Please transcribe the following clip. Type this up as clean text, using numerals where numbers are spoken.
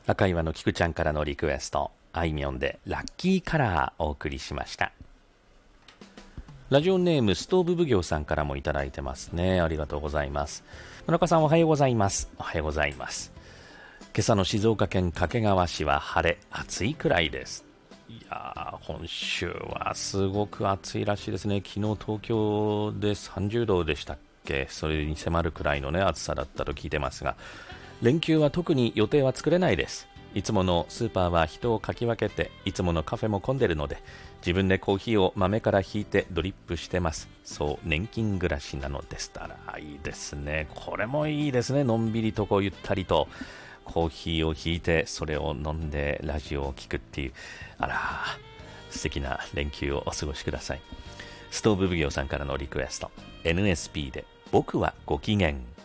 赤岩の菊ちゃんからのリクエスト、あいみょんでラッキーカラーお送りしました。ラジオネームストーブ奉行さんからもいただいてますね。ありがとうございます。村岡さんおはようございます。おはようございます。今朝の静岡県掛川市は晴れ、暑いくらいです。いやー、本州はすごく暑いらしいですね。昨日東京で30度でしたっけ。それに迫るくらいのね暑さだったと聞いてますが、連休は特に予定は作れないです。いつものスーパーは人をかき分けて、いつものカフェも混んでるので、自分でコーヒーを豆からひいてドリップしてます。そう年金暮らしなのです。たらいいですね。これもいいですね。のんびりとこうゆったりとコーヒーをひいて、それを飲んでラジオを聞くっていう、あら素敵な連休をお過ごしください。ストーブ奉行さんからのリクエスト、 NSP で僕はご機嫌。